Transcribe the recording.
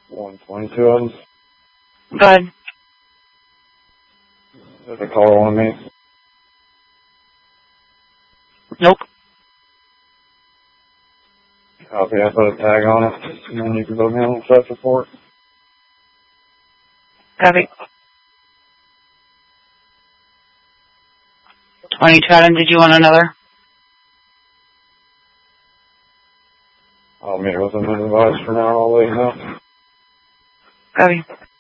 122 of them. Go ahead. Does the caller want me? Nope. Copy, I put a tag on it, and then you can put me on the theft report. Copy. 22 Adam, did you want another? I'll meet with them in advice for now, I'll let you know. Copy.